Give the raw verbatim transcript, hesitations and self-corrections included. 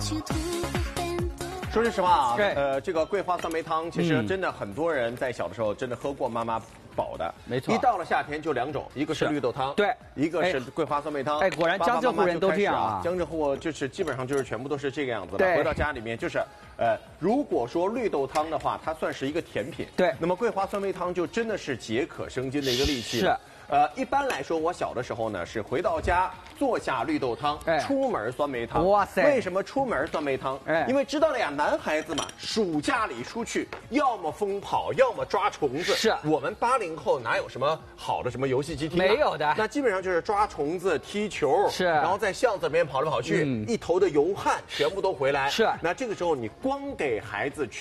说句实话啊， 对呃，这个桂花酸梅汤，其实真的很多人在小的时候真的喝过妈妈煲的， 没错一到了夏天就两种，一个是绿豆汤， 对， 一个是桂花酸梅汤。 哎，果然江浙沪人都这样啊， 江浙沪就是基本上就是全部都是这个样子的。 对， 回到家里面就是，呃，如果说绿豆汤的话，它算是一个甜品， 对， 那么桂花酸梅汤就真的是解渴生津的一个利器。 是。 呃，一般来说，我小的时候呢是回到家做下绿豆汤， 哎、 出门酸梅汤。 哇塞！ 为什么出门酸梅汤？哎，因为知道了呀，男孩子嘛，暑假里出去，要么疯跑，要么抓虫子。 是我们八零后哪有什么好的什么游戏机厅、啊？ 没有的。 那基本上就是抓虫子、踢球， 是， 然后在巷子里面跑来跑去，嗯、一头的油汗全部都回来。 是。 那这个时候你光给孩子去。